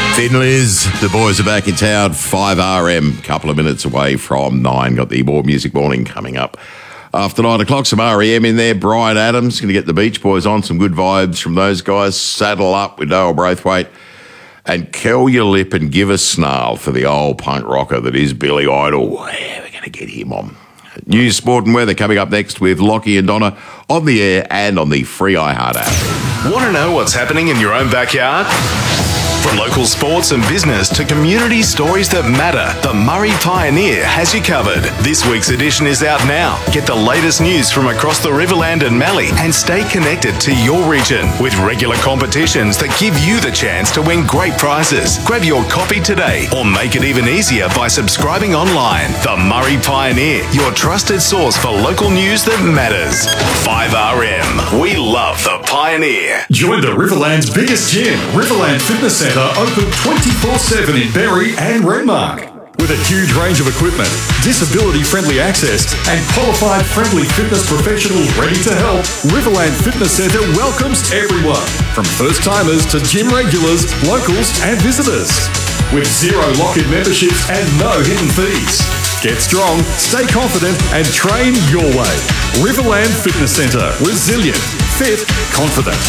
Finleys, the boys are back in town, 5RM, couple of minutes away from 9. Got the More Music Morning coming up after 9 o'clock. Some REM in there. Bryan Adams going to get the Beach Boys on. Some good vibes from those guys. Saddle Up with Noel Braithwaite. And curl your lip and give a snarl for the old punk rocker that is Billy Idol. Yeah, we're going to get him on. News, sport and weather coming up next with Lockie and Donna on the air and on the free iHeart app. Want to know what's happening in your own backyard? From local sports and business to community stories that matter, the Murray Pioneer has you covered. This week's edition is out now. Get the latest news from across the Riverland and Mallee and stay connected to your region with regular competitions that give you the chance to win great prizes. Grab your copy today or make it even easier by subscribing online. The Murray Pioneer, your trusted source for local news that matters. 5RM. We love the Pioneer. Join the Riverland's biggest gym, Riverland Fitness Centre, open 24/7 in Berry and Renmark. With a huge range of equipment, disability-friendly access, and qualified friendly fitness professionals ready to help, Riverland Fitness Centre welcomes everyone, from first-timers to gym regulars, locals and visitors. With zero lock-in memberships and no hidden fees. Get strong, stay confident and train your way. Riverland Fitness Centre. Resilient, fit, confident.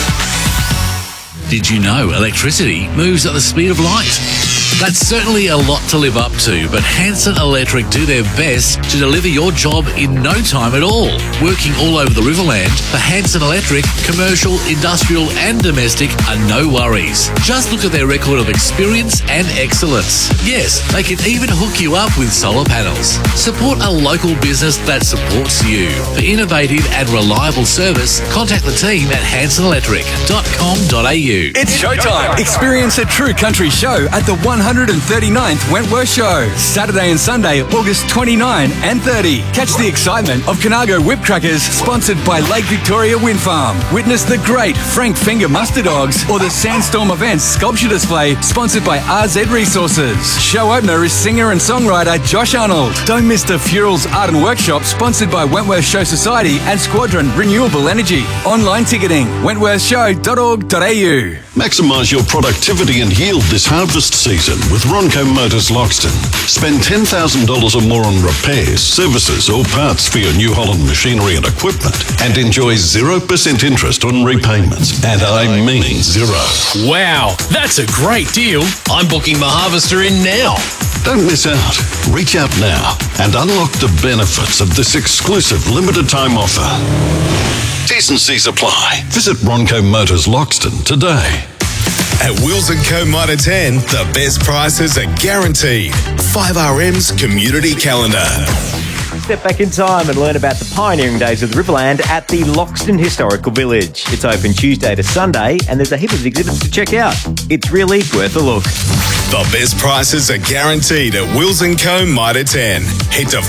Did you know electricity moves at the speed of light? That's certainly a lot to live up to, but Hanson Electric do their best to deliver your job in no time at all. Working all over the Riverland, for Hanson Electric, commercial, industrial and domestic are no worries. Just look at their record of experience and excellence. Yes, they can even hook you up with solar panels. Support a local business that supports you. For innovative and reliable service, contact the team at hansonelectric.com.au. It's showtime. Experience a true country show at the 139th Wentworth Show, Saturday and Sunday, August 29 and 30. Catch the excitement of Conago Whip Crackers, sponsored by Lake Victoria Wind Farm. Witness the great Frank Finger Muster Dogs or the Sandstorm Events Sculpture Display, sponsored by RZ Resources. Show opener is singer and songwriter Josh Arnold. Don't miss the Furals Art and Workshop, sponsored by Wentworth Show Society and Squadron Renewable Energy. Online ticketing, wentworthshow.org.au. Maximise your productivity and yield this harvest season with Ronco Motors Loxton. Spend $10,000 or more on repairs, services or parts for your New Holland machinery and equipment and enjoy 0% interest on repayments. And I mean zero. Wow, that's a great deal. I'm booking my harvester in now. Don't miss out. Reach out now and unlock the benefits of this exclusive limited time offer. T's and C's apply. Visit Ronco Motors Loxton today. At Wills & Co Mitre 10, the best prices are guaranteed. 5RM's community calendar. Step back in time and learn about the pioneering days of the Riverland at the Loxton Historical Village. It's open Tuesday to Sunday and there's a heap of exhibits to check out. It's really worth a look. The best prices are guaranteed at Wills & Co Mitre 10. Head to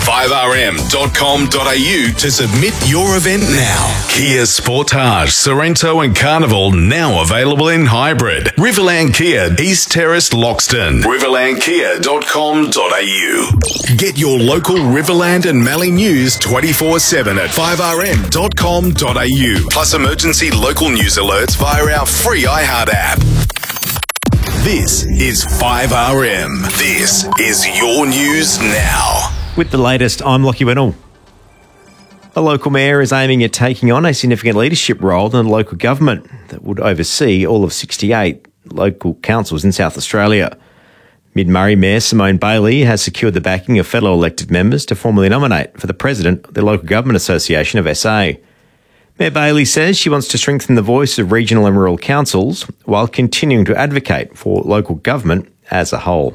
5rm.com.au to submit your event now. Kia Sportage, Sorrento and Carnival now available in hybrid. Riverland Kia, East Terrace, Loxton. riverlandkia.com.au. Get your local Riverland and Mallee news 24/7 at 5rm.com.au. Plus emergency local news alerts via our free iHeart app. This is 5RM. This is your news now. With the latest, I'm Lockie Wennell. A local mayor is aiming at taking on a significant leadership role in the local government that would oversee all of 68 local councils in South Australia. Mid-Murray Mayor Simone Bailey has secured the backing of fellow elected members to formally nominate for the president of the Local Government Association of SA. Mayor Bailey says she wants to strengthen the voice of regional and rural councils while continuing to advocate for local government as a whole.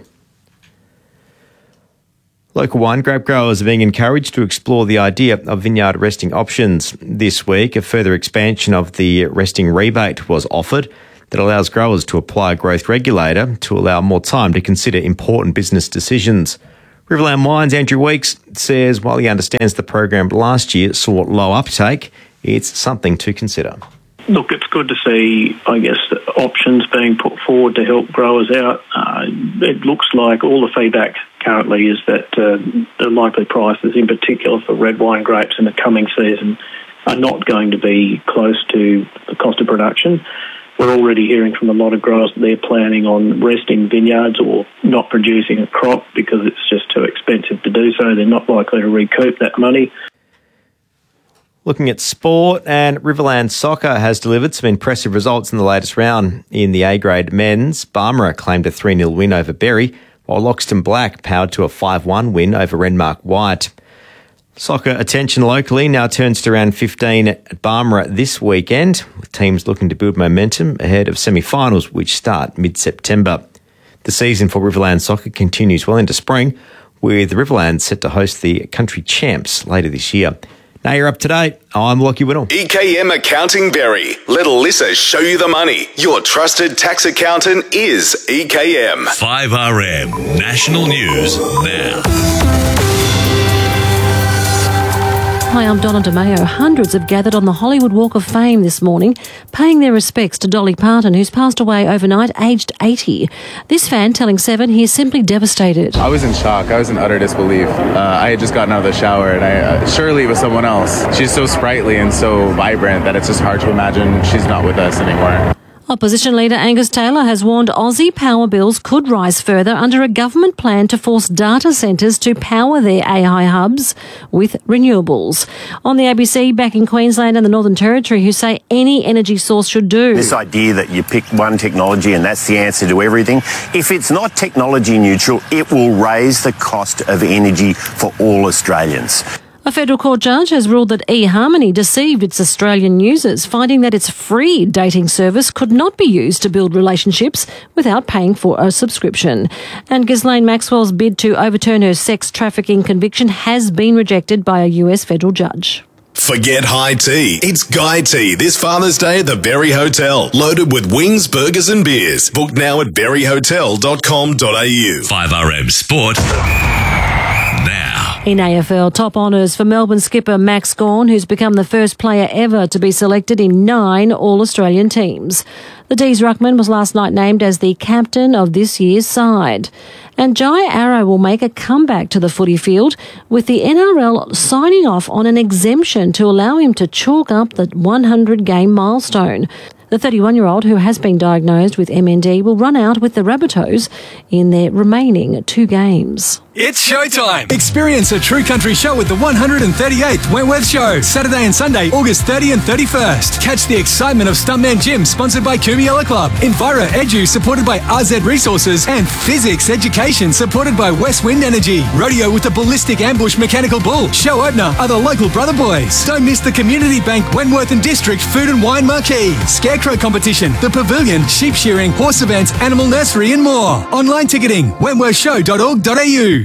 Local wine grape growers are being encouraged to explore the idea of vineyard resting options. This week, a further expansion of the resting rebate was offered that allows growers to apply a growth regulator to allow more time to consider important business decisions. Riverland Wine's Andrew Weeks says while he understands the program last year saw low uptake, it's something to consider. Look, it's good to see, I guess, the options being put forward to help growers out. It looks like all the feedback currently is that the likely prices, in particular for red wine grapes in the coming season, are not going to be close to the cost of production. we're already hearing from a lot of growers that they're planning on resting vineyards or not producing a crop because it's just too expensive to do so. They're not likely to recoup that money. Looking at sport, and Riverland Soccer has delivered some impressive results in the latest round. In the A-grade men's, Barmera claimed a 3-0 win over Berry, while Loxton Black powered to a 5-1 win over Renmark White. Soccer attention locally now turns to round 15 at Barmera this weekend, with teams looking to build momentum ahead of semi-finals, which start mid-September. The season for Riverland Soccer continues well into spring, with Riverland set to host the country champs later this year. Now you're up to date. I'm Lockie Whittle. EKM Accounting Berry. Let Alyssa show you the money. Your trusted tax accountant is EKM. 5RM National News now. Hi, I'm Donna DeMeo. Hundreds have gathered on the Hollywood Walk of Fame this morning, paying their respects to Dolly Parton, who's passed away overnight, aged 80. This fan telling Seven he is simply devastated. I was in shock. I was in utter disbelief. I had just gotten out of the shower, and surely it was someone else. She's so sprightly and so vibrant that it's just hard to imagine she's not with us anymore. Opposition leader Angus Taylor has warned Aussie power bills could rise further under a government plan to force data centres to power their AI hubs with renewables. On the ABC, back in Queensland and the Northern Territory, who say any energy source should do. This idea that you pick one technology and that's the answer to everything, if it's not technology neutral, it will raise the cost of energy for all Australians. A federal court judge has ruled that eHarmony deceived its Australian users, finding that its free dating service could not be used to build relationships without paying for a subscription. And Ghislaine Maxwell's bid to overturn her sex trafficking conviction has been rejected by a US federal judge. Forget high tea. It's Guy Tea this Father's Day at the Berry Hotel. Loaded with wings, burgers and beers. Book now at berryhotel.com.au. 5RM Sport now. In AFL, top honours for Melbourne skipper Max Gawn, who's become the first player ever to be selected in 9 All-Australian teams. The D's ruckman was last night named as the captain of this year's side. And Jai Arrow will make a comeback to the footy field, with the NRL signing off on an exemption to allow him to chalk up the 100-game milestone. The 31-year-old, who has been diagnosed with MND, will run out with the Rabbitohs in their remaining 2 games. It's showtime! Experience a true country show at the 138th Wentworth Show, Saturday and Sunday, August 30 and 31st. Catch the excitement of Stuntman Gym, sponsored by Kumiela Club, Enviro Edu, supported by RZ Resources, and Physics Education, supported by West Wind Energy. Rodeo with the Ballistic Ambush Mechanical Bull. Show opener are the local Brother Boys. Don't miss the Community Bank Wentworth and District Food and Wine Marquee, Scarecrow Competition, the Pavilion, Sheep Shearing, Horse Events, Animal Nursery and more. Online ticketing, wentworthshow.org.au.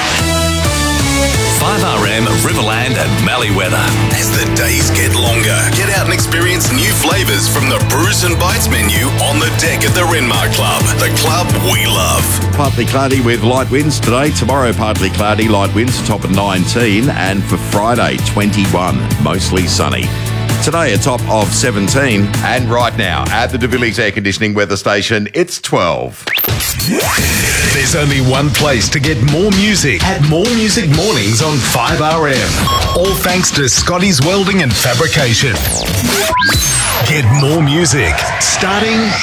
5RM Riverland and Malleeweather. As the days get longer, get out and experience new flavours from the Brews and Bites menu on the deck at the Renmark Club. The club we love. Partly cloudy with light winds today. Tomorrow, partly cloudy, light winds, a top of 19. And for Friday, 21, mostly sunny. Today, a top of 17. And right now, at the De Villiers Air Conditioning Weather Station, it's 12. There's only one place to get more music at More Music Mornings on 5RM. All thanks to Scotty's Welding and Fabrication. Get more music starting